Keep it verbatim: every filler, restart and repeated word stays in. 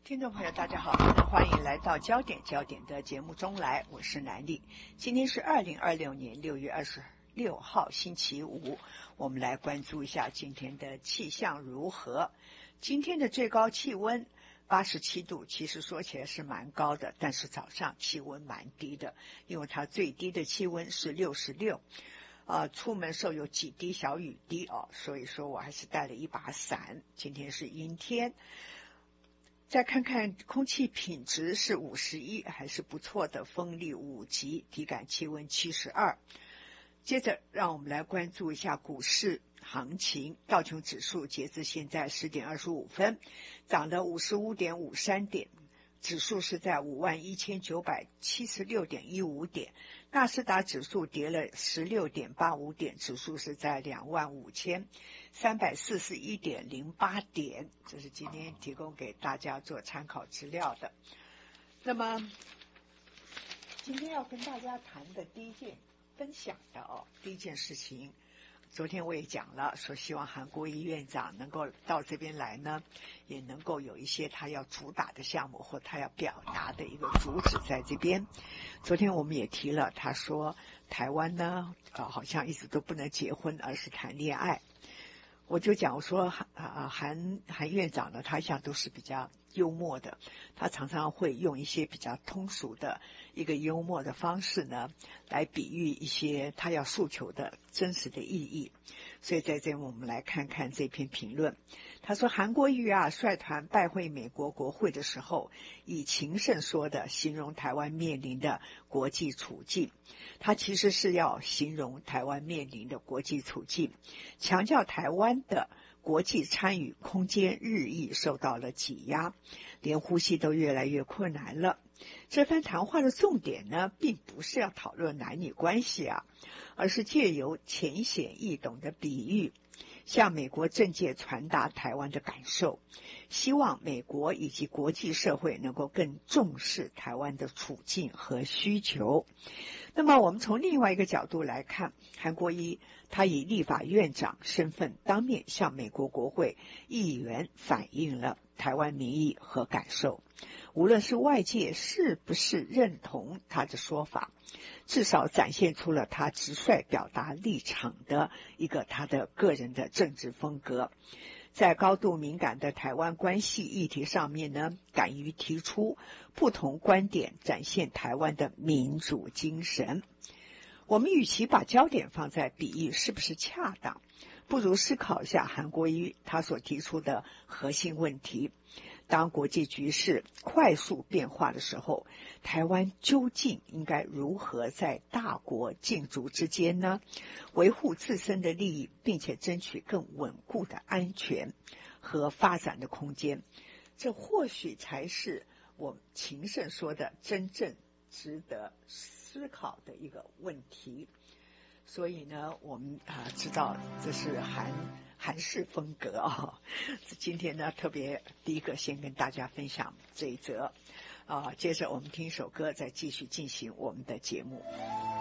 听众朋友大家好，欢迎来到焦点焦点的节目中来，我是南丽。今天是二零二六年六月二十六号星期五，我们来关注一下今天的气象如何。今天的最高气温八十七度，其实说起来是蛮高的，但是早上气温蛮低的，因为它最低的气温是六十六。呃，出门时候有几滴小雨滴哦，所以说我还是带了一把伞。今天是阴天。再看看空气品质是五十一，还是不错的，风力五级，体感气温七十二。接着让我们来关注一下股市行情。道琼指数截至现在十点二十五分，涨了五十五点五三点，指数是在五万一千九百七十六点一五点。纳斯达指数跌了十六点八五点，指数是在两万五千三百四十一点零八点，这是今天提供给大家做参考资料的。那么今天要跟大家谈的第一件分享的哦，第一件事情，昨天我也讲了，说希望韩国瑜院长能够到这边来呢，也能够有一些他要主打的项目或他要表达的一个主旨在这边。昨天我们也提了，他说台湾呢，呃，好像一直都不能结婚，而是谈恋爱。我就讲我说韩啊韩韩院长呢，他一向都是比较幽默的，他常常会用一些比较通俗的一个幽默的方式呢，来比喻一些他要诉求的真实的意义。所以在这我们来看看这篇评论。他说韩国瑜啊率团拜会美国国会的时候，以情圣说的形容台湾面临的国际处境，他其实是要形容台湾面临的国际处境，强调台湾的国际参与空间日益受到了挤压，连呼吸都越来越困难了。这番谈话的重点呢，并不是要讨论男女关系啊，而是借由浅显易懂的比喻，向美国政界传达台湾的感受，希望美国以及国际社会能够更重视台湾的处境和需求。那么我们从另外一个角度来看，韩国瑜他以立法院长身份当面向美国国会议员反映了台湾民意和感受，无论是外界是不是认同他的说法，至少展现出了他直率表达立场的一个他的个人的政治风格。在高度敏感的台湾关系议题上面呢，敢于提出不同观点，展现台湾的民主精神。我们与其把焦点放在比喻是不是恰当，不如思考一下韩国瑜他所提出的核心问题。当国际局势快速变化的时候，台湾究竟应该如何在大国竞逐之间呢，维护自身的利益，并且争取更稳固的安全和发展的空间？这或许才是我们情圣说的真正值得思考的一个问题。所以呢，我们啊知道这是韩韩式风格啊、哦。今天呢，特别第一个先跟大家分享这一则啊，接着我们听一首歌，再继续进行我们的节目。